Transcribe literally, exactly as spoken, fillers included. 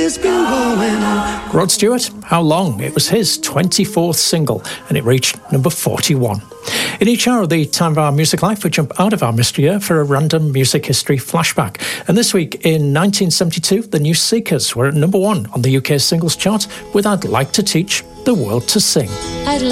has been going on. Rod Stewart, How Long? It was his twenty-fourth single, and it reached number forty-one. In each hour of the Time of Our Music Life, we jump out of our mystery year for a random music history flashback. And this week, in nineteen seventy-two, the New Seekers were at number one on the U K singles chart with I'd Like to Teach the World to Sing. I'd